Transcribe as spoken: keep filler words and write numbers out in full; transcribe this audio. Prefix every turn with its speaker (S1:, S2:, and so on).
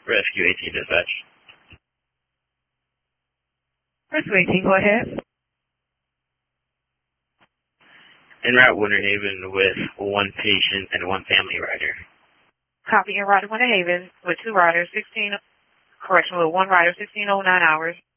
S1: Rescue eighteen dispatch.
S2: Rescue eighteen, go ahead.
S1: En route Winter Haven with one patient and one family rider.
S2: Copy en route to Winter Haven with two riders, sixteen, correction, with one rider, sixteen oh nine hours.